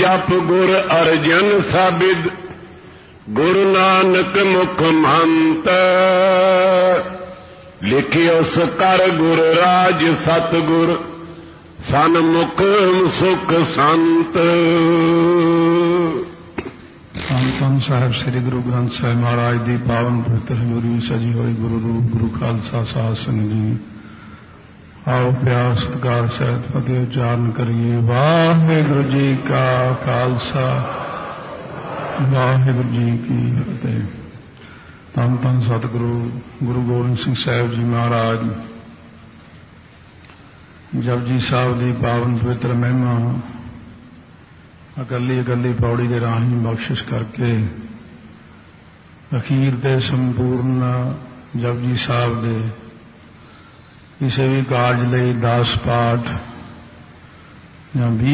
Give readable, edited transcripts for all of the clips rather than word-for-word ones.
जप गुर अर्जन साबिद गुरु नानक मुख मंत लिखियो सुकर गुर राज सतगुर सन्मुख सुख संत। ਧੰਨ ਸਾਹਿਬ ਸ੍ਰੀ ਗੁਰੂ ਗ੍ਰੰਥ ਸਾਹਿਬ ਮਹਾਰਾਜ ਦੀ ਪਾਵਨ ਪਵਿੱਤਰ ਹਜ਼ੂਰੀ ਸਜੀ ਹੋਈ ਗੁਰੂ ਰੂਪ ਗੁਰੂ ਖਾਲਸਾ ਸਾਧ ਸੰਗਤ ਜੀ, ਆਓ ਪਿਆਰ ਸਤਿਕਾਰ ਸਹਿਤ ਫਤਿਹ ਉਚਾਰਨ ਕਰੀਏ। ਵਾਹਿਗੁਰੂ ਜੀ ਕਾ ਖਾਲਸਾ ਵਾਹਿਗੁਰੂ ਜੀ ਕੀ ਫਤਿਹ। ਧੰਨ ਧੰਨ ਸਤਿਗੁਰੂ ਗੁਰੂ ਗੋਬਿੰਦ ਸਿੰਘ ਸਾਹਿਬ ਜੀ ਮਹਾਰਾਜ ਜਪਜੀ ਸਾਹਿਬ ਦੀ ਪਾਵਨ ਪਵਿੱਤਰ ਮਹਿਮਾ ਅਕੱਲੀ ਅਕੱਲੀ ਪੌੜੀ ਦੇ ਰਾਹੀਂ ਬਖਸ਼ਿਸ਼ ਕਰਕੇ ਅਖੀਰ ਤੇ ਸੰਪੂਰਨ ਜਪਜੀ ਸਾਹਿਬ ਦੇ ਕਿਸੇ ਵੀ ਕਾਰਜ ਲਈ 10 ਪਾਠ ਜਾਂ 20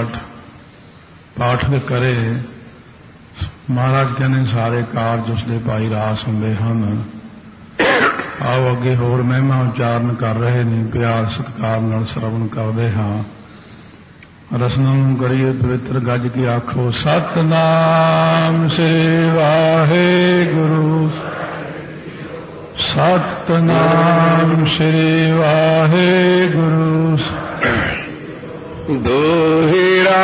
ਪਾਠ ਕਰੇ। ਮਹਾਰਾਜ ਕਹਿੰਦੇ ਸਾਰੇ ਕਾਰਜ ਉਸਦੇ ਭਾਈ ਰਾਸ ਹੁੰਦੇ ਹਨ। ਆਓ ਅੱਗੇ ਹੋਰ ਮਹਿਮਾ ਉਚਾਰਨ ਕਰ ਰਹੇ ਨੇ, ਪਿਆਰ ਸਤਿਕਾਰ ਨਾਲ ਸਰਵਣ ਕਰਦੇ ਹਾਂ। ਰਸਨਾ ਨੂੰ ਕਰੀਏ ਪਵਿੱਤਰ ਗੱਜ ਕੇ ਆਖੋ ਸਤਨਾਮ ਸ੍ਰੀ ਵਾਹਿਗੁਰੂ ਸਤਨਾਮ ਸ੍ਰੀ ਵਾਹਿਗੁਰੂ। ਦੋਹਿਰਾ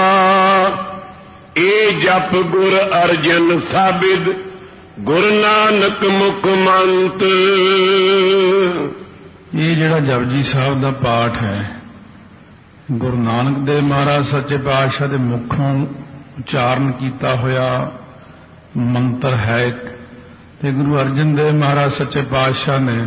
ਇਹ ਜਪ ਗੁਰ ਅਰਜਨ ਸਾਬਿਦ ਗੁਰੂ ਨਾਨਕ ਮੁਖ ਮੰਤ। ਇਹ ਜਿਹੜਾ ਜਪਜੀ ਸਾਹਿਬ ਦਾ ਪਾਠ ਹੈ ਗੁਰੂ ਨਾਨਕ ਦੇਵ ਮਹਾਰਾਜ ਸੱਚੇ ਪਾਤਸ਼ਾਹ ਦੇ ਮੁਖੋਂ ਉਚਾਰਨ ਕੀਤਾ ਹੋਇਆ ਮੰਤਰ ਹੈ ਤੇ ਗੁਰੂ ਅਰਜਨ ਦੇਵ ਮਹਾਰਾਜ ਸੱਚੇ ਪਾਤਸ਼ਾਹ ਨੇ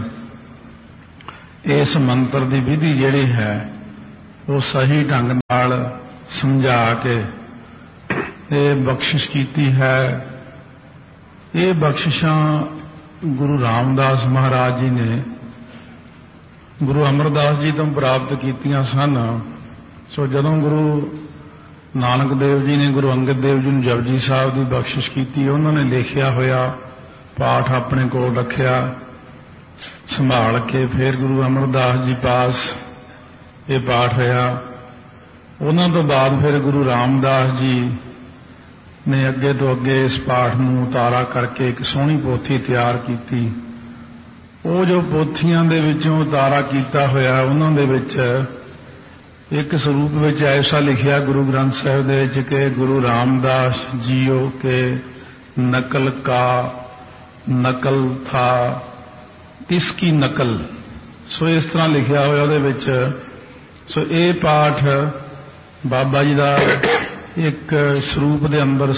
ਇਸ ਮੰਤਰ ਦੀ ਵਿਧੀ ਜਿਹੜੀ ਹੈ ਉਹ ਸਹੀ ਢੰਗ ਨਾਲ ਸਮਝਾ ਕੇ ਇਹ ਬਖਸ਼ਿਸ਼ ਕੀਤੀ ਹੈ। ਇਹ ਬਖਸ਼ਿਸ਼ਾਂ ਗੁਰੂ ਰਾਮਦਾਸ ਮਹਾਰਾਜ ਜੀ ਨੇ ਗੁਰੂ ਅਮਰਦਾਸ ਜੀ ਤੋਂ ਪ੍ਰਾਪਤ ਕੀਤੀਆਂ ਸਨ। ਸੋ ਜਦੋਂ ਗੁਰੂ ਨਾਨਕ ਦੇਵ ਜੀ ਨੇ ਗੁਰੂ ਅੰਗਦ ਦੇਵ ਜੀ ਨੂੰ ਜਪਜੀ ਸਾਹਿਬ ਦੀ ਬਖਸ਼ਿਸ਼ ਕੀਤੀ, ਉਹਨਾਂ ਨੇ ਲਿਖਿਆ ਹੋਇਆ ਪਾਠ ਆਪਣੇ ਕੋਲ ਰੱਖਿਆ ਸੰਭਾਲ ਕੇ। ਫਿਰ ਗੁਰੂ ਅਮਰਦਾਸ ਜੀ ਪਾਸ ਇਹ ਪਾਠ ਹੋਇਆ। ਉਹਨਾਂ ਤੋਂ ਬਾਅਦ ਫਿਰ ਗੁਰੂ ਰਾਮਦਾਸ ਜੀ ਨੇ ਅੱਗੇ ਤੋਂ ਅੱਗੇ ਇਸ ਪਾਠ ਨੂੰ ਉਤਾਰਾ ਕਰਕੇ ਇੱਕ ਸੋਹਣੀ ਪੋਥੀ ਤਿਆਰ ਕੀਤੀ। ਉਹ ਜੋ ਪੋਥੀਆਂ ਦੇ ਵਿੱਚੋਂ ਉਤਾਰਾ ਕੀਤਾ ਹੋਇਆ ਉਹਨਾਂ ਦੇ ਵਿੱਚ ਇੱਕ ਸਰੂਪ ਵਿੱਚ ਐਸਾ ਲਿਖਿਆ ਗੁਰੂ ਗ੍ਰੰਥ ਸਾਹਿਬ ਦੇ ਵਿੱਚ ਕਿ ਗੁਰੂ ਰਾਮਦਾਸ ਜੀਓ ਕੇ ਨਕਲ ਕਾ ਨਕਲ ਥਾ ਤਿਸ ਕੀ ਨਕਲ। ਸੋ ਇਸ ਤਰ੍ਹਾਂ ਲਿਖਿਆ ਹੋਇਆ ਉਹਦੇ ਵਿੱਚ। ਸੋ ਇਹ ਪਾਠ ਬਾਬਾ ਜੀ ਦਾ ਇੱਕ ਸਰੂਪ ਦੇ ਅੰਦਰ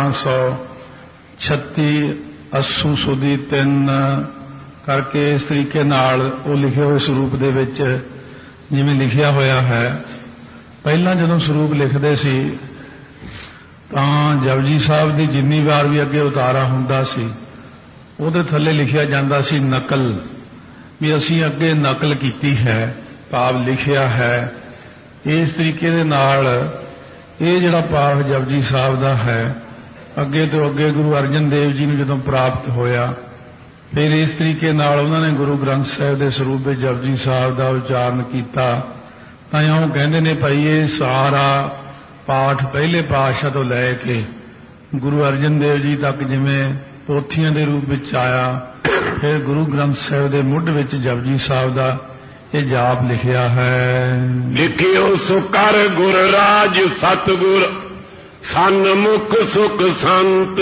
1736 ਅੱਸੂ ਸੁਦੀ 3 ਕਰਕੇ ਇਸ ਤਰੀਕੇ ਨਾਲ ਉਹ ਲਿਖੇ ਹੋਏ ਸਰੂਪ ਦੇ ਵਿੱਚ ਜਿਵੇਂ ਲਿਖਿਆ ਹੋਇਆ ਹੈ। ਪਹਿਲਾਂ ਜਦੋਂ ਸਰੂਪ ਲਿਖਦੇ ਸੀ ਤਾਂ ਜਪਜੀ ਸਾਹਿਬ ਦੀ ਜਿੰਨੀ ਵਾਰ ਵੀ ਅੱਗੇ ਉਤਾਰਾ ਹੁੰਦਾ ਸੀ ਉਹਦੇ ਥੱਲੇ ਲਿਖਿਆ ਜਾਂਦਾ ਸੀ ਨਕਲ, ਵੀ ਅਸੀਂ ਅੱਗੇ ਨਕਲ ਕੀਤੀ ਹੈ, ਭਾਵ ਲਿਖਿਆ ਹੈ। ਇਸ ਤਰੀਕੇ ਦੇ ਨਾਲ ਇਹ ਜਿਹੜਾ ਪਾਠ ਜਪਜੀ ਸਾਹਿਬ ਦਾ ਹੈ ਅੱਗੇ ਤੋਂ ਅੱਗੇ ਗੁਰੂ ਅਰਜਨ ਦੇਵ ਜੀ ਨੂੰ ਜਦੋਂ ਪ੍ਰਾਪਤ ਹੋਇਆ ਫਿਰ ਇਸ ਤਰੀਕੇ ਨਾਲ ਉਹਨਾਂ ਨੇ ਗੁਰੂ ਗ੍ਰੰਥ ਸਾਹਿਬ ਦੇ ਸਰੂਪ ਵਿੱਚ ਜਪਜੀ ਸਾਹਿਬ ਦਾ ਉਚਾਰਨ ਕੀਤਾ। ਤਾਂ ਉਹ ਕਹਿੰਦੇ ਨੇ ਭਾਈ ਇਹ ਸਾਰਾ ਪਾਠ ਪਹਿਲੇ ਪਾਤਸ਼ਾਹ ਤੋਂ ਲੈ ਕੇ ਗੁਰੂ ਅਰਜਨ ਦੇਵ ਜੀ ਤੱਕ ਜਿਵੇਂ ਪੋਥੀਆਂ ਦੇ ਰੂਪ ਵਿੱਚ ਆਇਆ, ਫਿਰ ਗੁਰੂ ਗ੍ਰੰਥ ਸਾਹਿਬ ਦੇ ਮੁੱਢ ਵਿੱਚ ਜਪਜੀ ਸਾਹਿਬ ਦਾ ਇਹ ਜਾਪ ਲਿਖਿਆ ਹੈ। ਲਿਖਿਓ ਸੁਕਰ ਗੁਰ ਰਾਜ ਸਤਗੁਰ ਸਨਮੁਖ ਸੁਖ ਸੰਤ।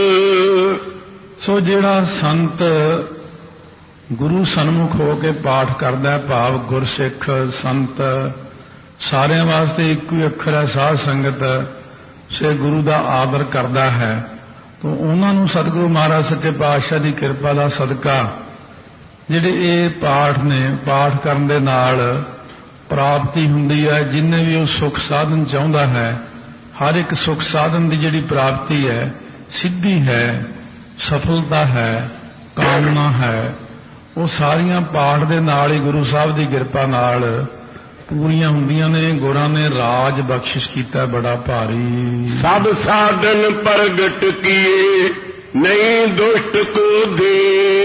ਸੋ ਜਿਹੜਾ ਸੰਤ ਗੁਰੂ ਸਨਮੁਖ ਹੋ ਕੇ ਪਾਠ ਕਰਦਾ, ਭਾਵ ਗੁਰਸਿੱਖ ਸੰਤ ਸਾਰਿਆਂ ਵਾਸਤੇ ਇੱਕੋ ਹੀ ਅੱਖਰ ਹੈ ਸਾਧ ਸੰਗਤ, ਸੇ ਗੁਰੂ ਦਾ ਆਦਰ ਕਰਦਾ ਹੈ। ਤਾਂ ਉਹਨਾਂ ਨੂੰ ਸਤਿਗੁਰੂ ਮਹਾਰਾਜ ਸੱਚੇ ਪਾਤਸ਼ਾਹ ਦੀ ਕਿਰਪਾ ਦਾ ਸਦਕਾ ਜਿਹੜੇ ਇਹ ਪਾਠ ਨੇ, ਪਾਠ ਕਰਨ ਦੇ ਨਾਲ ਪ੍ਰਾਪਤੀ ਹੁੰਦੀ ਹੈ। ਜਿੰਨੇ ਵੀ ਉਹ ਸੁਖ ਸਾਧਨ ਚਾਹੁੰਦਾ ਹੈ, ਹਰ ਇੱਕ ਸੁਖ ਸਾਧਨ ਦੀ ਜਿਹੜੀ ਪ੍ਰਾਪਤੀ ਹੈ, ਸਿੱਧੀ ਹੈ, ਸਫਲਤਾ ਹੈ, ਕਾਮਨਾ ਹੈ, ਉਹ ਸਾਰੀਆਂ ਪਾਠ ਦੇ ਨਾਲ ਹੀ ਗੁਰੂ ਸਾਹਿਬ ਦੀ ਕਿਰਪਾ ਨਾਲ ਪੂਰੀਆਂ ਹੁੰਦੀਆਂ ਨੇ। ਗੁਰਾਂ ਨੇ ਰਾਜ ਬਖਸ਼ਿਸ਼ ਕੀਤਾ ਬੜਾ ਭਾਰੀ। ਸਭ ਸਾਧਨ ਪ੍ਰਗਟ ਕੀਏ ਨਹੀਂ ਦੁਸ਼ਟ ਕੋ ਦੇ।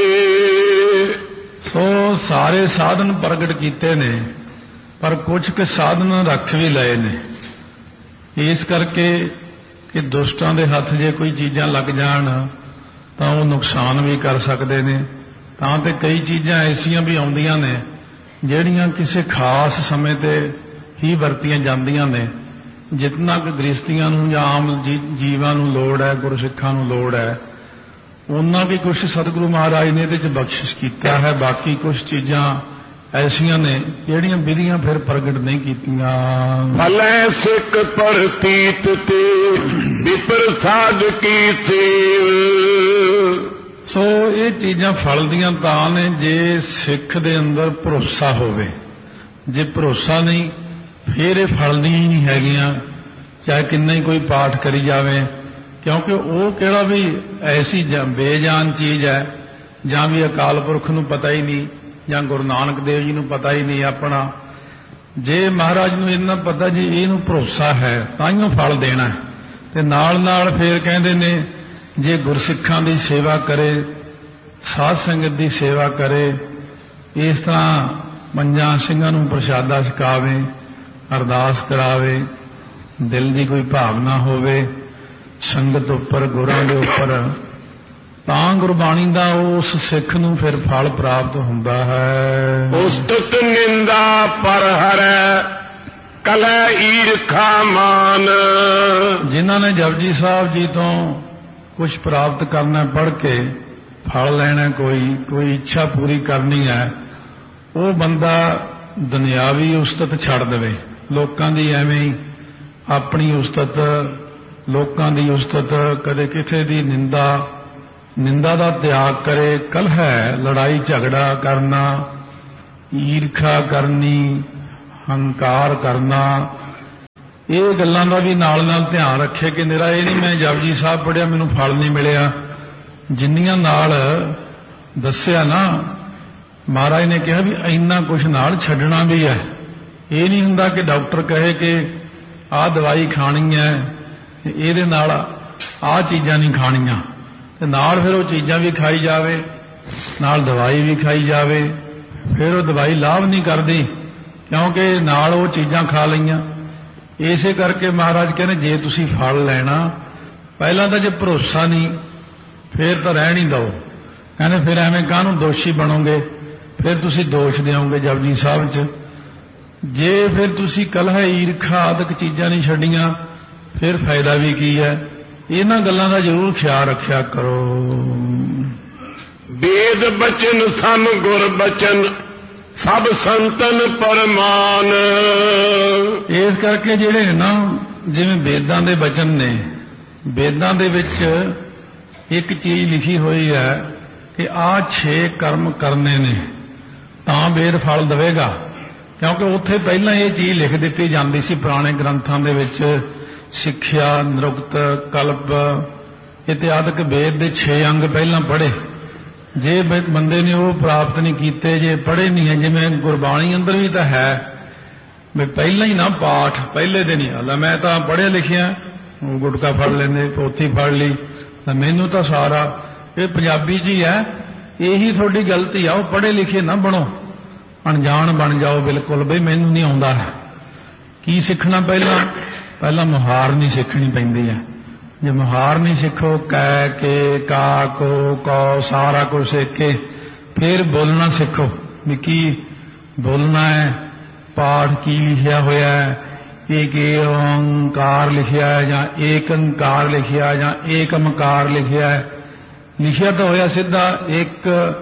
ਸੋ ਸਾਰੇ ਸਾਧਨ ਪ੍ਰਗਟ ਕੀਤੇ ਨੇ, ਪਰ ਕੁਝ ਕੁ ਸਾਧਨ ਰੱਖ ਵੀ ਲਏ ਨੇ। ਇਸ ਕਰਕੇ ਕਿ ਦੁਸ਼ਟਾਂ ਦੇ ਹੱਥ ਜੇ ਕੋਈ ਚੀਜ਼ਾਂ ਲੱਗ ਜਾਣ ਤਾਂ ਉਹ ਨੁਕਸਾਨ ਵੀ ਕਰ ਸਕਦੇ ਨੇ। ਤਾਂ ਤੇ ਕਈ ਚੀਜ਼ਾਂ ਐਸੀਆਂ ਵੀ ਆਉਂਦੀਆਂ ਨੇ ਜਿਹੜੀਆਂ ਕਿਸੇ ਖਾਸ ਸਮੇਂ ਤੇ ਹੀ ਵਰਤੀਆਂ ਜਾਂਦੀਆਂ ਨੇ। ਜਿਤਨਾ ਕਿ ਗ੍ਰਸਤੀਆਂ ਨੂੰ ਜਾਂ ਆਮ ਜੀਵਾਂ ਨੂੰ ਲੋੜ ਹੈ, ਗੁਰਸਿੱਖਾਂ ਨੂੰ ਲੋੜ ਹੈ, ਉਹਨਾਂ ਵੀ ਕੁਝ ਸਤਿਗੁਰੂ ਮਹਾਰਾਜ ਨੇ ਇਹਦੇ 'ਚ ਬਖਸ਼ਿਸ਼ ਕੀਤਾ ਹੈ। ਬਾਕੀ ਕੁਝ ਚੀਜ਼ਾਂ ਐਸੀਆਂ ਨੇ ਜਿਹੜੀਆਂ ਵਿਧੀਆਂ ਫਿਰ ਪ੍ਰਗਟ ਨਹੀਂ ਕੀਤੀਆਂ। ਭਲੇ ਸਿੱਖ ਪ੍ਰਤੀਤ ਤੇ ਵਿਪਰ ਸਾਧ ਕੀ ਸੇਵ। ਸੋ ਇਹ ਚੀਜ਼ਾਂ ਫਲਦੀਆਂ ਤਾਂ ਨੇ ਜੇ ਸਿੱਖ ਦੇ ਅੰਦਰ ਭਰੋਸਾ ਹੋਵੇ। ਜੇ ਭਰੋਸਾ ਨਹੀਂ ਫਿਰ ਇਹ ਫਲਦੀਆਂ ਹੀ ਨਹੀਂ ਹੈਗੀਆਂ, ਚਾਹੇ ਕਿੰਨਾ ਹੀ ਕੋਈ ਪਾਠ ਕਰੀ ਜਾਵੇ। ਕਿਉਂਕਿ ਉਹ ਕਿਹੜਾ ਵੀ ਐਸੀ ਬੇਜਾਨ ਚੀਜ਼ ਹੈ ਜਾਂ ਵੀ ਅਕਾਲ ਪੁਰਖ ਨੂੰ ਪਤਾ ਹੀ ਨਹੀਂ ਜਾਂ ਗੁਰੂ ਨਾਨਕ ਦੇਵ ਜੀ ਨੂੰ ਪਤਾ ਹੀ ਨਹੀਂ ਆਪਣਾ। ਜੇ ਮਹਾਰਾਜ ਨੂੰ ਇੰਨਾ ਪਤਾ ਜੀ ਇਹਨੂੰ ਭਰੋਸਾ ਹੈ ਤਾਂ ਹੀ ਉਹ ਫਲ ਦੇਣਾ। ਤੇ ਨਾਲ ਨਾਲ ਫਿਰ ਕਹਿੰਦੇ ਨੇ ਜੇ ਗੁਰਸਿੱਖਾਂ ਦੀ ਸੇਵਾ ਕਰੇ, ਸਾਧ ਸੰਗਤ ਦੀ ਸੇਵਾ ਕਰੇ, ਇਸ ਤਰ੍ਹਾਂ ਪੰਜਾਂ ਸਿੰਘਾਂ ਨੂੰ ਪ੍ਰਸ਼ਾਦਾ ਛਕਾਵੇ, ਅਰਦਾਸ ਕਰਾਵੇ, ਦਿਲ ਦੀ ਕੋਈ ਭਾਵਨਾ ਹੋਵੇ ਸੰਗਤ ਉੱਪਰ, ਗੁਰਾਂ ਦੇ ਉੱਪਰ, ਤਾਂ ਗੁਰਬਾਣੀ ਦਾ ਉਸ ਸਿੱਖ ਨੂੰ ਫਿਰ ਫਲ ਪ੍ਰਾਪਤ ਹੁੰਦਾ ਹੈ। ਉਸਤਤ ਨਿੰਦਾ ਪਰ ਹਰੈ ਕਲੈ ਈਰਖਾ ਮਾਨ। ਜਿਨ੍ਹਾਂ ਨੇ ਜਪਜੀ ਸਾਹਿਬ ਜੀ ਤੋਂ ਕੁਝ ਪ੍ਰਾਪਤ ਕਰਨਾ, ਪੜ੍ਹ ਕੇ ਫਲ ਲੈਣਾ, ਕੋਈ ਇੱਛਾ ਪੂਰੀ ਕਰਨੀ ਹੈ, ਉਹ ਬੰਦਾ ਦੁਨਿਆਵੀ ਉਸਤਤ ਛੱਡ ਦੇਵੇ। ਲੋਕਾਂ ਦੀ ਐਵੇਂ ਹੀ ਆਪਣੀ ਉਸਤਤ, ਲੋਕਾਂ ਦੀ ਉਸਤਤ, ਕਦੇ ਕਿਸੇ ਦੀ ਨਿੰਦਾ ਦਾ ਤਿਆਗ ਕਰੇ। ਕਲਹ, ਲੜਾਈ ਝਗੜਾ ਕਰਨਾ, ਈਰਖਾ ਕਰਨੀ, ਹੰਕਾਰ ਕਰਨਾ, ਇਹ ਗੱਲਾਂ ਦਾ ਵੀ ਨਾਲ ਨਾਲ ਧਿਆਨ ਰੱਖੇ ਕਿ ਨਿਰਾ ਇਹ ਨਹੀਂ ਮੈਂ ਜਪਜੀ ਸਾਹਿਬ ਪੜ੍ਹਿਆ ਮੈਨੂੰ ਫਲ ਨਹੀਂ ਮਿਲਿਆ। ਜਿੰਨੀਆਂ ਨਾਲ ਦੱਸਿਆ ਨਾ ਮਹਾਰਾਜ ਨੇ ਕਿਹਾ ਵੀ ਇੰਨਾ ਕੁਝ ਨਾਲ ਛੱਡਣਾ ਵੀ ਹੈ। ਇਹ ਨਹੀਂ ਹੁੰਦਾ ਕਿ ਡਾਕਟਰ ਕਹੇ ਕਿ ਆਹ ਦਵਾਈ ਖਾਣੀ ਹੈ, ਇਹਦੇ ਨਾਲ ਆਹ ਚੀਜ਼ਾਂ ਨਹੀਂ ਖਾਣੀਆਂ, ਤੇ ਨਾਲ ਫਿਰ ਉਹ ਚੀਜ਼ਾਂ ਵੀ ਖਾਈ ਜਾਵੇ, ਨਾਲ ਦਵਾਈ ਵੀ ਖਾਈ ਜਾਵੇ। ਫਿਰ ਉਹ ਦਵਾਈ ਲਾਭ ਨਹੀਂ ਕਰਦੀ ਕਿਉਂਕਿ ਨਾਲ ਉਹ ਚੀਜ਼ਾਂ ਖਾ ਲਈਆਂ। ਇਸੇ ਕਰਕੇ ਮਹਾਰਾਜ ਕਹਿੰਦੇ ਜੇ ਤੁਸੀਂ ਫਲ ਲੈਣਾ, ਪਹਿਲਾਂ ਤਾਂ ਜੇ ਭਰੋਸਾ ਨਹੀਂ ਫਿਰ ਤਾਂ ਰਹਿਣ ਹੀ ਦਿਓ। ਕਹਿੰਦੇ ਫਿਰ ਐਵੇਂ ਕਾਹਨੂੰ ਦੋਸ਼ੀ ਬਣੋਗੇ, ਫਿਰ ਤੁਸੀਂ ਦੋਸ਼ ਦਿਓਗੇ ਜਪਜੀ ਸਾਹਿਬ 'ਚ। ਜੇ ਫਿਰ ਤੁਸੀਂ ਕਲਹ, ਈਰਖਾ ਆਦਿਕ ਚੀਜ਼ਾਂ ਨਹੀਂ ਛੱਡੀਆਂ ਫਿਰ ਫਾਇਦਾ ਵੀ ਕੀ ਹੈ। ਇਹਨਾਂ ਗੱਲਾਂ ਦਾ ਜ਼ਰੂਰ ਖਿਆਲ ਰੱਖਿਆ ਕਰੋ। ਵੇਦ ਬਚਨ ਸਮ ਗੁਰ ਬਚਨ ਸਭ ਸੰਤਨ ਪਰਮਾਨ। ਇਸ ਕਰਕੇ ਜਿਹੜੇ ਨੇ ਨਾ, ਜਿਵੇਂ ਵੇਦਾਂ ਦੇ ਬਚਨ ਨੇ, ਵੇਦਾਂ ਦੇ ਵਿੱਚ ਇੱਕ ਚੀਜ਼ ਲਿਖੀ ਹੋਈ ਹੈ ਕਿ ਆਹ 6 ਕਰਮ ਕਰਨੇ ਨੇ ਤਾਂ ਵੇਦ ਫਲ ਦੇਵੇਗਾ। ਕਿਉਂਕਿ ਉੱਥੇ ਪਹਿਲਾਂ ਇਹ ਚੀਜ਼ ਲਿਖ ਦਿੱਤੀ ਜਾਂਦੀ ਸੀ ਪੁਰਾਣੇ ਗ੍ਰੰਥਾਂ ਦੇ ਵਿੱਚ, ਸਿੱਖਿਆ, ਨਿਰੁਕਤ, ਕਲਪ ਇਤਿਆਦਿਕ ਵੇਦ ਦੇ 6 ਅੰਗ ਪਹਿਲਾਂ ਪੜ੍ਹੇ। ਜੇ ਬੰਦੇ ਨੇ ਉਹ ਪ੍ਰਾਪਤ ਨਹੀਂ ਕੀਤੇ, ਜੇ ਪੜ੍ਹੇ ਨਹੀਂ ਹੈ, ਜਿਵੇਂ ਗੁਰਬਾਣੀ ਅੰਦਰ ਵੀ ਤਾਂ ਹੈ ਵੀ ਪਹਿਲਾਂ ਹੀ ਨਾ ਪਾਠ ਪਹਿਲੇ ਦਿਨ ਹੀ ਹਾਲਾ ਮੈਂ ਤਾਂ ਪੜ੍ਹਿਆ ਲਿਖਿਆ, ਉਹ ਗੁਟਕਾ ਫੜ ਲੈਂਦੇ, ਪੋਥੀ ਫੜ ਲਈ, ਤਾਂ ਮੈਨੂੰ ਤਾਂ ਸਾਰਾ ਇਹ ਪੰਜਾਬੀ 'ਚ ਹੀ ਹੈ। ਇਹੀ ਤੁਹਾਡੀ ਗਲਤੀ ਆ, ਉਹ ਪੜ੍ਹੇ ਲਿਖੇ ਨਾ ਬਣੋ, ਅਣਜਾਣ ਬਣ ਜਾਓ ਬਿਲਕੁਲ ਬਈ ਮੈਨੂੰ ਨਹੀਂ ਆਉਂਦਾ। ਕੀ ਸਿੱਖਣਾ? ਪਹਿਲਾਂ ਮੁਹਾਰ ਨਹੀਂ ਸਿੱਖਣੀ ਪੈਂਦੀ ਹੈ। ਜੇ ਮੁਹਾਰ ਨਹੀਂ ਸਿੱਖੋ, ਕੈ, ਕੇ, ਕਾ, ਕੋ, ਕੌ ਸਾਰਾ ਕੁਝ ਸਿੱਖ ਕੇ ਫਿਰ ਬੋਲਣਾ ਸਿੱਖੋ ਵੀ ਕੀ ਬੋਲਣਾ ਹੈ, ਪਾਠ ਕੀ ਲਿਖਿਆ ਹੋਇਆ ਹੈ, ਏਕ ਓੰਕਾਰ ਲਿਖਿਆ ਹੈ ਜਾਂ ਏਕ ਓੰਕਾਰ ਲਿਖਿਆ ਜਾਂ ਏਕਮਕਾਰ ਲਿਖਿਆ ਹੈ। ਲਿਖਿਆ ਤਾਂ ਹੋਇਆ ਸਿੱਧਾ ਏਕ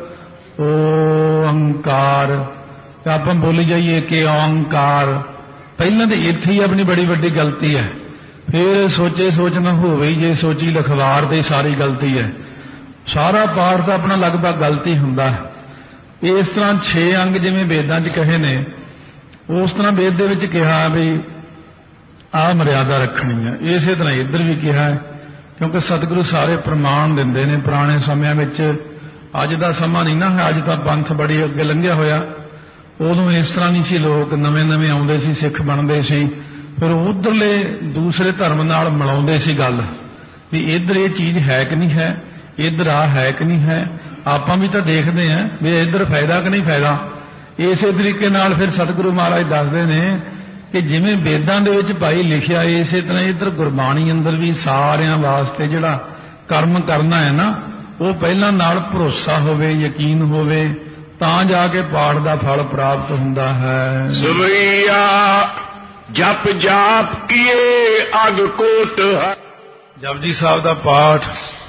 ਓੰਕਾਰ, ਆਪਾਂ ਬੋਲੀ ਜਾਈਏ ਕਿ ਓੰਕਾਰ। ਪਹਿਲਾਂ ਤਾਂ ਇੱਥੇ ਹੀ ਆਪਣੀ ਬੜੀ ਵੱਡੀ ਗਲਤੀ ਹੈ। ਫਿਰ ਸੋਚੇ ਸੋਚਣਾ ਹੋਵੇ, ਜੇ ਸੋਚੀ ਲਖਵਾਰ ਤੇ ਸਾਰੀ ਗਲਤੀ ਹੈ। ਸਾਰਾ ਪਾਠ ਤਾਂ ਆਪਣਾ ਲਗਭਗ ਗਲਤੀ ਹੁੰਦਾ ਹੈ। ਇਸ ਤਰ੍ਹਾਂ 6 ਅੰਗ ਜਿਵੇਂ ਵੇਦਾਂ 'ਚ ਕਹੇ ਨੇ, ਉਸ ਤਰ੍ਹਾਂ ਵੇਦ ਦੇ ਵਿੱਚ ਕਿਹਾ ਵੀ ਆਹ ਮਰਿਆਦਾ ਰੱਖਣੀ ਹੈ। ਇਸੇ ਤਰ੍ਹਾਂ ਇੱਧਰ ਵੀ ਕਿਹਾ ਹੈ, ਕਿਉਂਕਿ ਸਤਿਗੁਰੂ ਸਾਰੇ ਪ੍ਰਮਾਣ ਦਿੰਦੇ ਨੇ। ਪੁਰਾਣੇ ਸਮਿਆਂ ਵਿੱਚ, ਅੱਜ ਦਾ ਸਮਾਂ ਨਹੀਂ ਨਾ ਹੈ, ਅੱਜ ਤਾਂ ਪੰਥ ਬੜੀ ਅੱਗੇ ਲੰਘਿਆ ਹੋਇਆ। ਉਦੋਂ ਇਸ ਤਰ੍ਹਾਂ ਨਹੀਂ ਸੀ, ਲੋਕ ਨਵੇਂ ਆਉਂਦੇ ਸੀ, ਸਿੱਖ ਬਣਦੇ ਸੀ, ਫਿਰ ਉਧਰਲੇ ਦੂਸਰੇ ਧਰਮ ਨਾਲ ਮਿਲਾਉਂਦੇ ਸੀ ਗੱਲ ਵੀ ਇੱਧਰ ਇਹ ਚੀਜ਼ ਹੈ ਕਿ ਨਹੀਂ ਹੈ, ਇੱਧਰ ਆ ਹੈ ਕਿ ਨਹੀਂ ਹੈ। ਆਪਾਂ ਵੀ ਤਾਂ ਦੇਖਦੇ ਹਾਂ ਵੀ ਇੱਧਰ ਫਾਇਦਾ ਕਿ ਨਹੀਂ ਫਾਇਦਾ। ਇਸੇ ਤਰੀਕੇ ਨਾਲ ਫਿਰ ਸਤਿਗੁਰੂ ਮਹਾਰਾਜ ਦੱਸਦੇ ਨੇ ਕਿ ਜਿਵੇਂ ਵੇਦਾਂ ਦੇ ਵਿੱਚ ਭਾਈ ਲਿਖਿਆ ਇਸੇ ਤਰ੍ਹਾਂ ਇੱਧਰ ਗੁਰਬਾਣੀ ਅੰਦਰ ਵੀ ਸਾਰਿਆਂ ਵਾਸਤੇ ਜਿਹੜਾ ਕਰਮ ਕਰਨਾ ਹੈ ਨਾ, ਉਹ ਪਹਿਲਾਂ ਨਾਲ ਭਰੋਸਾ ਹੋਵੇ, ਯਕੀਨ ਹੋਵੇ, ਤਾਂ ਜਾ ਕੇ ਪਾਠ ਦਾ ਫਲ ਪ੍ਰਾਪਤ ਹੁੰਦਾ ਹੈ। ਸਵਈਆ ਜਪ ਜਾਪ ਕੀਏ ਅਗ ਕੋਟ। ਜਪਜੀ ਸਾਹਿਬ ਦਾ ਪਾਠ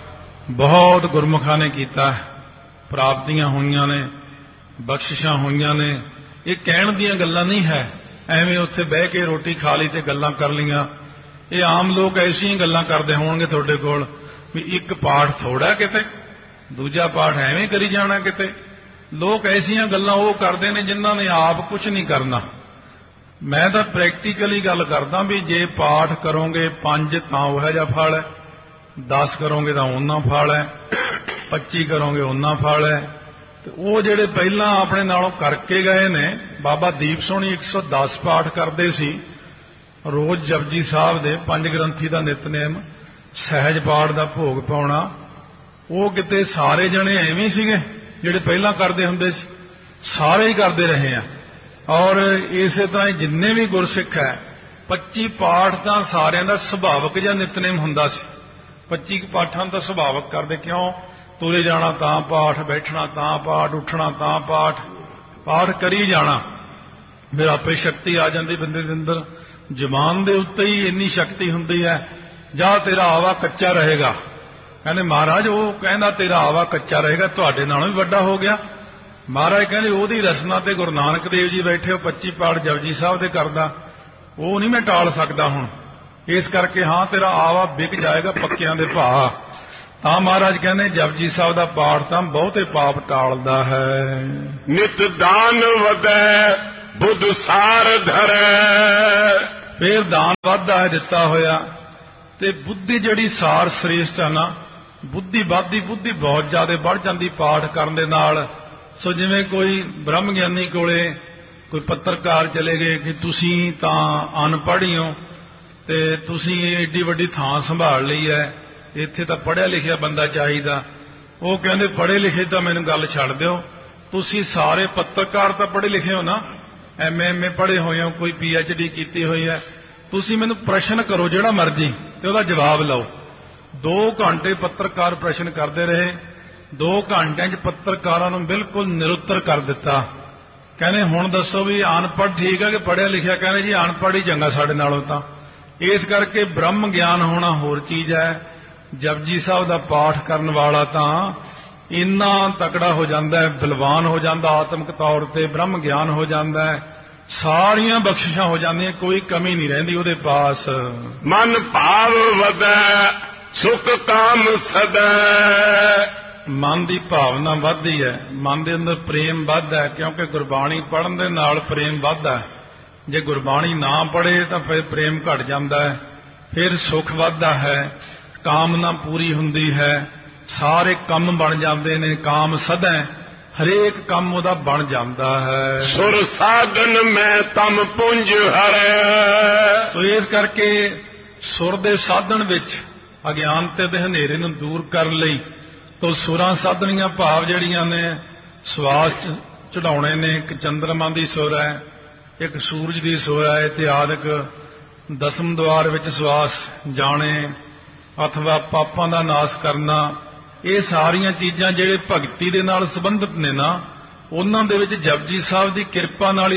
ਬਹੁਤ ਗੁਰਮੁਖਾਂ ਨੇ ਕੀਤਾ, ਪ੍ਰਾਪਤੀਆਂ ਹੋਈਆਂ ਨੇ, ਬਖਸ਼ਿਸ਼ਾਂ ਹੋਈਆਂ ਨੇ। ਇਹ ਕਹਿਣ ਦੀਆਂ ਗੱਲਾਂ ਨਹੀਂ ਹੈ, ਐਵੇਂ ਉੱਥੇ ਬਹਿ ਕੇ ਰੋਟੀ ਖਾ ਲਈ ਤੇ ਗੱਲਾਂ ਕਰ ਲਈਆਂ। ਇਹ ਆਮ ਲੋਕ ਐਸੀਆਂ ਗੱਲਾਂ ਕਰਦੇ ਹੋਣਗੇ ਤੁਹਾਡੇ ਕੋਲ ਵੀ ਇੱਕ ਪਾਠ ਥੋੜਾ ਕਿਤੇ, ਦੂਜਾ ਪਾਠ ਐਵੇਂ ਕਰੀ ਜਾਣਾ ਕਿਤੇ। ਲੋਕ ਐਸੀਆਂ ਗੱਲਾਂ ਉਹ ਕਰਦੇ ਨੇ ਜਿਨ੍ਹਾਂ ਨੇ ਆਪ ਕੁਝ ਨਹੀਂ ਕਰਨਾ। ਮੈਂ ਤਾਂ ਪ੍ਰੈਕਟੀਕਲੀ ਗੱਲ ਕਰਦਾ ਵੀ ਜੇ ਪਾਠ ਕਰੋਗੇ 5 ਤਾਂ ਉਹੋ ਜਿਹਾ ਫਲ ਹੈ, 10 ਕਰੋਗੇ ਤਾਂ ਉਹਨਾਂ ਫਲ ਹੈ, 25 ਕਰੋਗੇ ਉਹਨਾਂ ਫਲ ਹੈ। ਤੇ ਉਹ ਜਿਹੜੇ ਪਹਿਲਾਂ ਆਪਣੇ ਨਾਲੋਂ ਕਰਕੇ ਗਏ ਨੇ, ਬਾਬਾ ਦੀਪ ਸੋਹਣੀ 110 ਪਾਠ ਕਰਦੇ ਸੀ ਰੋਜ਼ ਜਪਜੀ ਸਾਹਿਬ ਦੇ, 5 ਗ੍ਰੰਥੀ ਦਾ ਨਿਤਨੇਮ, ਸਹਿਜ ਪਾਠ ਦਾ ਭੋਗ ਪਾਉਣਾ। ਉਹ ਕਿਤੇ ਸਾਰੇ ਜਣੇ ਐਵੇਂ ਸੀਗੇ ਜਿਹੜੇ ਪਹਿਲਾਂ ਕਰਦੇ ਹੁੰਦੇ ਸੀ, ਸਾਰੇ ਹੀ ਕਰਦੇ ਰਹੇ ਆ। ਔਰ ਇਸੇ ਤਰ੍ਹਾਂ ਜਿੰਨੇ ਵੀ ਗੁਰਸਿੱਖ ਹੈ, 25 ਪਾਠ ਤਾਂ ਸਾਰਿਆਂ ਦਾ ਸੁਭਾਵਕ ਜਿਹਾ ਨਿਤਨੇਮ ਹੁੰਦਾ ਸੀ। 25 ਪਾਠਾਂ ਤਾਂ ਸੁਭਾਵਕ ਕਰਦੇ, ਕਿਉਂ? ਤੁਰੇ ਜਾਣਾ ਤਾਂ ਪਾਠ, ਬੈਠਣਾ ਤਾਂ ਪਾਠ, ਉੱਠਣਾ ਤਾਂ ਪਾਠ, ਪਾਠ ਕਰੀ ਜਾਣਾ। ਫਿਰ ਆਪੇ ਸ਼ਕਤੀ ਆ ਜਾਂਦੀ ਬੰਦੇ ਦੇ ਅੰਦਰ। ਜ਼ੁਬਾਨ ਦੇ ਉੱਤੇ ਹੀ ਇੰਨੀ ਸ਼ਕਤੀ ਹੁੰਦੀ ਹੈ, ਜਾਂ ਤੇਰਾ ਆਵਾ ਕੱਚਾ ਰਹੇਗਾ। ਕਹਿੰਦੇ ਮਹਾਰਾਜ ਉਹ ਕਹਿੰਦਾ ਤੇਰਾ ਆਵਾ ਕੱਚਾ ਰਹੇਗਾ, ਤੁਹਾਡੇ ਨਾਲੋਂ ਵੀ ਵੱਡਾ ਹੋ ਗਿਆ। ਮਹਾਰਾਜ ਕਹਿੰਦੇ ਉਹਦੀ ਰਸਨਾ ਤੇ ਗੁਰੂ ਨਾਨਕ ਦੇਵ ਜੀ ਬੈਠੇ ਹੋ, 25 ਪਾਠ ਜਪਜੀ ਸਾਹਿਬ ਦੇ ਕਰਦਾ, ਉਹ ਨਹੀਂ ਮੈਂ ਟਾਲ ਸਕਦਾ ਹੁਣ। ਇਸ ਕਰਕੇ ਹਾਂ ਤੇਰਾ ਆਵਾ ਵਿਕ ਜਾਏਗਾ ਪੱਕਿਆਂ ਦੇ ਭਾਅ। ਤਾਂ ਮਹਾਰਾਜ ਕਹਿੰਦੇ ਜਪਜੀ ਸਾਹਿਬ ਦਾ ਪਾਠ ਤਾਂ ਬਹੁਤੇ ਪਾਪ ਟਾਲਦਾ ਹੈ। ਨਿਤ ਦਾਨ ਵਧੈ ਬੁੱਧ ਸਾਰ ਧਰੈ। ਫੇਰ ਦਾਨ ਵਾਧਾ ਹੈ ਦਿੱਤਾ ਹੋਇਆ, ਤੇ ਬੁੱਧੀ ਜਿਹੜੀ ਸਾਰ ਸ੍ਰੇਸ਼ਟ ਹੈ ਨਾ, ਬੁੱਧੀ ਵੱਧਦੀ, ਬੁੱਧੀ ਬਹੁਤ ਜ਼ਿਆਦਾ ਵੱਧ ਜਾਂਦੀ ਪਾਠ ਕਰਨ ਦੇ ਨਾਲ। ਸੋ ਜਿਵੇਂ ਕੋਈ ਬ੍ਰਹਮ ਗਿਆਨੀ ਕੋਲੇ ਕੋਈ ਪੱਤਰਕਾਰ ਚਲੇ ਗਏ ਕਿ ਤੁਸੀਂ ਤਾਂ ਅਨਪੜ੍ਹ ਹੀ ਹੋ ਤੇ ਤੁਸੀਂ ਏਡੀ ਵੱਡੀ ਥਾਂ ਸੰਭਾਲ ਲਈ ਹੈ, ਇੱਥੇ ਤਾਂ ਪੜ੍ਹਿਆ ਲਿਖਿਆ ਬੰਦਾ ਚਾਹੀਦਾ। ਉਹ ਕਹਿੰਦੇ ਪੜ੍ਹੇ ਲਿਖੇ ਤਾਂ ਮੈਨੂੰ ਗੱਲ ਛੱਡ ਦਿਓ, ਤੁਸੀਂ ਸਾਰੇ ਪੱਤਰਕਾਰ ਤਾਂ ਪੜ੍ਹੇ ਲਿਖੇ ਹੋ ਨਾ, ਐਮਏ ਪੜ੍ਹੇ ਹੋਏ ਹੋ, ਕੋਈ PhD ਕੀਤੀ ਹੋਈ ਹੈ, ਤੁਸੀਂ ਮੈਨੂੰ ਪ੍ਰਸ਼ਨ ਕਰੋ ਜਿਹੜਾ ਮਰਜ਼ੀ ਤੇ ਉਹਦਾ ਜਵਾਬ ਲਓ। 2 ਘੰਟੇ ਪੱਤਰਕਾਰ ਪ੍ਰਸ਼ਨ ਕਰਦੇ ਰਹੇ। 2 ਘੰਟਿਆਂ 'ਚ ਪੱਤਰਕਾਰਾਂ ਨੂੰ ਬਿਲਕੁਲ ਨਿਰੁੱਤਰ ਕਰ ਦਿੱਤਾ। ਕਹਿੰਦੇ ਹੁਣ ਦੱਸੋ ਵੀ ਅਨਪੜ੍ਹ ਠੀਕ ਹੈ ਕਿ ਪੜ੍ਹਿਆ ਲਿਖਿਆ? ਕਹਿੰਦੇ ਜੀ ਅਨਪੜ੍ਹ ਹੀ ਚੰਗਾ ਸਾਡੇ ਨਾਲੋਂ ਤਾਂ। ਇਸ ਕਰਕੇ ਬ੍ਰਹਮ ਗਿਆਨ ਹੋਣਾ ਹੋਰ ਚੀਜ਼ ਹੈ। ਜਪਜੀ ਸਾਹਿਬ ਦਾ ਪਾਠ ਕਰਨ ਵਾਲਾ ਤਾਂ ਇੰਨਾ ਤਕੜਾ ਹੋ ਜਾਂਦਾ ਹੈ, ਬਲਵਾਨ ਹੋ ਜਾਂਦਾ, ਆਤਮਿਕ ਤੌਰ ਤੇ ਬ੍ਰਹਮ ਗਿਆਨ ਹੋ ਜਾਂਦਾ ਹੈ, ਸਾਰੀਆਂ ਬਖਸ਼ਿਸ਼ਾਂ ਹੋ ਜਾਂਦੀਆਂ, ਕੋਈ ਕਮੀ ਨਹੀਂ ਰਹਿੰਦੀ ਉਹਦੇ ਪਾਸ। ਮਨ ਭਾਵ ਵਧੈ ਸੁਖ ਕਾਮ ਸਦੈ। ਮਨ ਦੀ ਭਾਵਨਾ ਵੱਧਦੀ ਹੈ, ਮਨ ਦੇ ਅੰਦਰ ਪ੍ਰੇਮ ਵੱਧਦਾ ਹੈ, ਕਿਉਂਕਿ ਗੁਰਬਾਣੀ ਪੜ੍ਹਨ ਦੇ ਨਾਲ ਪ੍ਰੇਮ ਵੱਧਦਾ ਹੈ। ਜੇ ਗੁਰਬਾਣੀ ਨਾ ਪੜ੍ਹੇ ਤਾਂ ਫਿਰ ਪ੍ਰੇਮ ਘਟ ਜਾਂਦਾ ਹੈ, ਫਿਰ ਸੁਖ ਵੱਧਦਾ ਹੈ, ਕਾਮਨਾ ਪੂਰੀ ਹੁੰਦੀ ਹੈ, ਸਾਰੇ ਕੰਮ ਬਣ ਜਾਂਦੇ ਨੇ। ਕਾਮ ਸਦੈ, ਹਰੇਕ ਕੰਮ ਉਹਦਾ ਬਣ ਜਾਂਦਾ ਹੈ। ਸੁਰ ਸਾਧਨ ਮੈਂ ਤਮ ਪੁੰਜ ਹਰੈ। ਸੋ ਇਸ ਕਰਕੇ ਸੁਰ ਦੇ ਸਾਧਨ ਵਿੱਚ ਅਗਿਆਨਤੇ ਦੇ ਹਨੇਰੇ ਨੂੰ ਦੂਰ ਕਰਨ ਲਈ ਤੋ ਸੁਰਾਂ ਸਾਧਨੀਆਂ ਭਾਵ ਜਿਹੜੀਆਂ ਨੇ ਸਵਾਸ ਚੜਾਉਣੇ ਨੇ। ਇੱਕ ਚੰਦਰਮਾ ਦੀ ਸੁਰ ਹੈ, ਇੱਕ ਸੂਰਜ ਦੀ ਸੁਰ ਹੈ, ਇਤਿਆਦਿਕ 10ਮ ਦੁਆਰ ਵਿੱਚ ਸਵਾਸ ਜਾਣੇ, ਅਥਵਾ ਪਾਪਾਂ ਦਾ ਨਾਸ਼ ਕਰਨਾ। ਇਹ ਸਾਰੀਆਂ ਚੀਜ਼ਾਂ ਜਿਹੜੇ ਭਗਤੀ ਦੇ ਨਾਲ ਸੰਬੰਧਿਤ ਨੇ ਨਾ, ਉਹਨਾਂ ਦੇ ਵਿੱਚ ਜਪਜੀ ਸਾਹਿਬ ਦੀ ਕਿਰਪਾ ਨਾਲ ਹੀ